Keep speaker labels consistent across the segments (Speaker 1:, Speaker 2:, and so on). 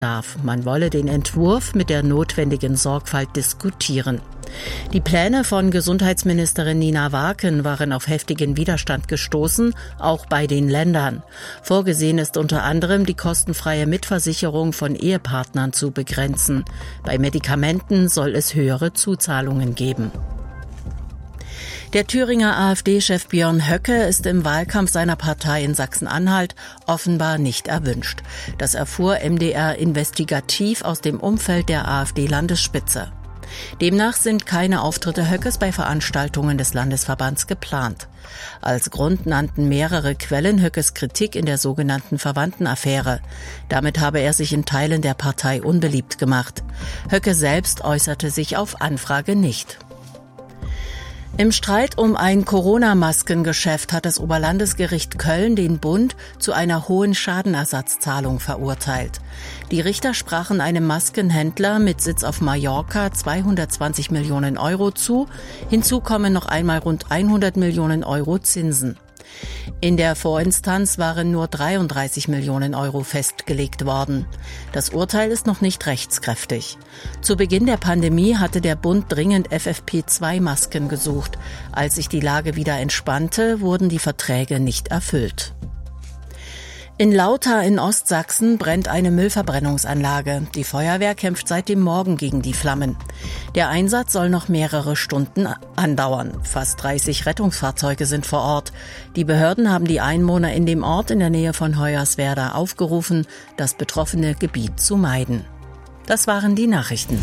Speaker 1: Man wolle den Entwurf mit der notwendigen Sorgfalt diskutieren. Die Pläne von Gesundheitsministerin Nina Waaken waren auf heftigen Widerstand gestoßen, auch bei den Ländern. Vorgesehen ist unter anderem, die kostenfreie Mitversicherung von Ehepartnern zu begrenzen. Bei Medikamenten soll es höhere Zuzahlungen geben. Der Thüringer AfD-Chef Björn Höcke ist im Wahlkampf seiner Partei in Sachsen-Anhalt offenbar nicht erwünscht. Das erfuhr MDR investigativ aus dem Umfeld der AfD-Landesspitze. Demnach sind keine Auftritte Höckes bei Veranstaltungen des Landesverbands geplant. Als Grund nannten mehrere Quellen Höckes Kritik in der sogenannten Verwandtenaffäre. Damit habe er sich in Teilen der Partei unbeliebt gemacht. Höcke selbst äußerte sich auf Anfrage nicht. Im Streit um ein Corona-Maskengeschäft hat das Oberlandesgericht Köln den Bund zu einer hohen Schadenersatzzahlung verurteilt. Die Richter sprachen einem Maskenhändler mit Sitz auf Mallorca 220 Millionen Euro zu. Hinzu kommen noch einmal rund 100 Millionen Euro Zinsen. In der Vorinstanz waren nur 33 Millionen Euro festgelegt worden. Das Urteil ist noch nicht rechtskräftig. Zu Beginn der Pandemie hatte der Bund dringend FFP2-Masken gesucht. Als sich die Lage wieder entspannte, wurden die Verträge nicht erfüllt. In Lauter in Ostsachsen brennt eine Müllverbrennungsanlage. Die Feuerwehr kämpft seit dem Morgen gegen die Flammen. Der Einsatz soll noch mehrere Stunden andauern. Fast 30 Rettungsfahrzeuge sind vor Ort. Die Behörden haben die Einwohner in dem Ort in der Nähe von Hoyerswerda aufgerufen, das betroffene Gebiet zu meiden. Das waren die Nachrichten.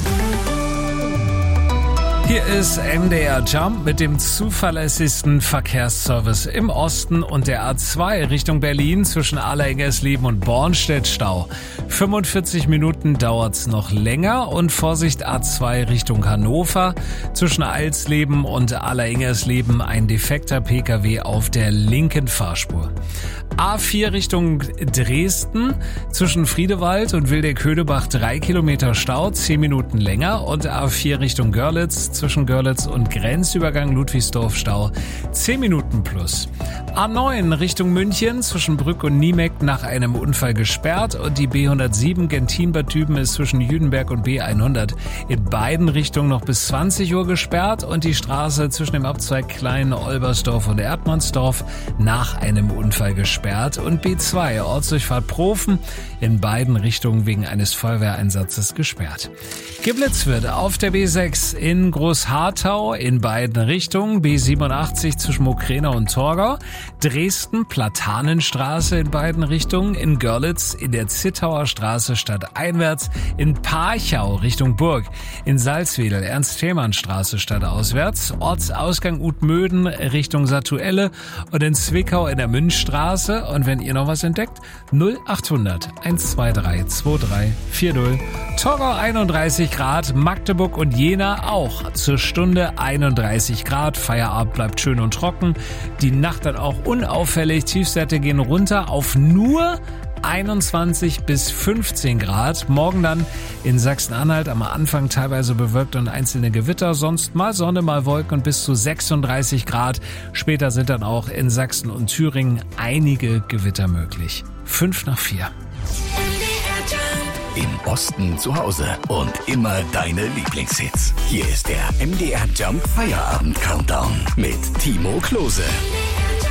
Speaker 2: Hier ist MDR Jump mit dem zuverlässigsten Verkehrsservice im Osten und der A2 Richtung Berlin zwischen Allerengersleben und Bornstedt Stau. 45 Minuten dauert's noch länger und Vorsicht A2 Richtung Hannover. Zwischen Alsleben und Allerengersleben ein defekter Pkw auf der linken Fahrspur. A4 Richtung Dresden zwischen Friedewald und Wildeck-Hödebach 3 Kilometer Stau, 10 Minuten länger und A4 Richtung Görlitz zwischen Görlitz und Grenzübergang Ludwigsdorf Stau 10 Minuten plus. A9 Richtung München zwischen Brück und Niemeck nach einem Unfall gesperrt und die B107 Gentin-Bad Düben ist zwischen Jüdenberg und B100 in beiden Richtungen noch bis 20 Uhr gesperrt und die Straße zwischen dem Abzweig Klein-Olbersdorf und Erdmannsdorf nach einem Unfall gesperrt und B2 Ortsdurchfahrt Profen in beiden Richtungen wegen eines Feuerwehreinsatzes gesperrt. Geblitzt wird auf der B6 in Großharthau in beiden Richtungen, B87 zwischen Mokrena und Torgau, Dresden Platanenstraße in beiden Richtungen, in Görlitz in der Zittauer Straße stadteinwärts, in Parchau Richtung Burg, in Salzwedel Ernst-Thälmann-Straße stadtauswärts, Ortsausgang Utmöden Richtung Satuelle und in Zwickau in der Münchstraße. Und wenn ihr noch was entdeckt, 0800 123 2340. Torgau 31 Grad, Magdeburg und Jena auch zur Stunde 31 Grad. Feierabend bleibt schön und trocken. Die Nacht dann auch unauffällig. Tiefstwerte gehen runter auf nur 21 bis 15 Grad. Morgen dann in Sachsen-Anhalt am Anfang teilweise bewölkt und einzelne Gewitter. Sonst mal Sonne, mal Wolken und bis zu 36 Grad. Später sind dann auch in Sachsen und Thüringen einige Gewitter möglich. 5:04.
Speaker 3: Im Osten zu Hause und immer deine Lieblingshits. Hier ist der MDR Jump Feierabend Countdown mit Timo Klose.